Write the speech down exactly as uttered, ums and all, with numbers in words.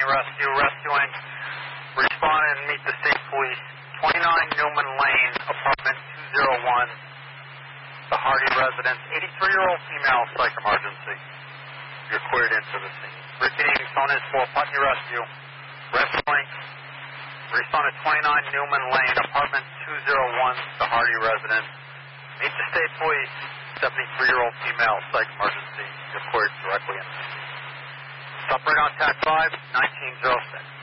Rescue, rescuing, respond and meet the state police, twenty-nine Newman Lane, apartment two oh one, the Hardy residence, eighty-three-year-old female, psych emergency. You're cleared into the scene. Repeating, phone is for Putney Rescue, rescuing, respond to twenty-nine Newman Lane, apartment two oh one, the Hardy residence. Meet the state police, seventy-three-year-old female, psych emergency. You're cleared directly in. Stop right on T A C five, nineteen oh six.